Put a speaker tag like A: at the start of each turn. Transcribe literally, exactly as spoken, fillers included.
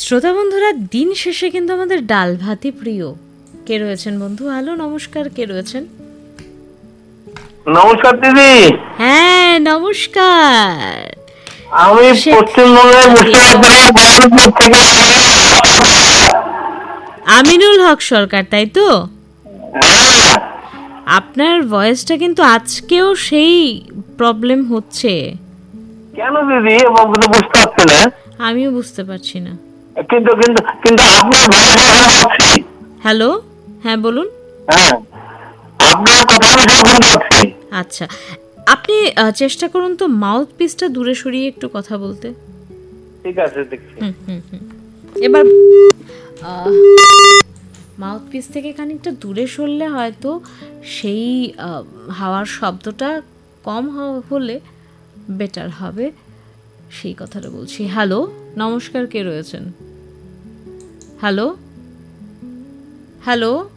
A: শ্রোতা বন্ধুরা, দিন শেষে কিন্তু আমাদের ডাল ভাতই প্রিয়। কে রয়েছেন বন্ধু? হ্যালো, নমস্কার। কে রয়েছেন?
B: নমস্কার দিদি।
A: হ্যাঁ, নমস্কার।
B: আমি পশ্চিমবঙ্গের মুর্শিদাবাদ থেকে
A: আমিনুল হক সরকার, তাই তো? আপনার ভয়েসটা কিন্তু আজকেও সেই প্রবলেম হচ্ছে।
B: কেন দিদি? বুঝতে পারছি না।
A: আমিও বুঝতে পারছি না।
B: কিন্তু কিন্তু কিন্তু আপনার
A: হ্যালো, হ্যাঁ বলুন।
B: হ্যাঁ, আপনার কথা আমি শুনতে পাচ্ছি।
A: আচ্ছা, আপনি চেষ্টা করুন তো মাউথ পিসটা দূরে সরিয়ে একটু কথা বলতে।
B: ঠিক আছে, দেখছি।
A: হুম হুম হুম এবার মাউথ পিস থেকে খানিকটা দূরে সরলে হয়তো সেই হাওয়ার শব্দটা কম হলে বেটার হবে, সেই কথাটা বলছি। হ্যালো, নমস্কার। কে রয়েছেন? Hello hello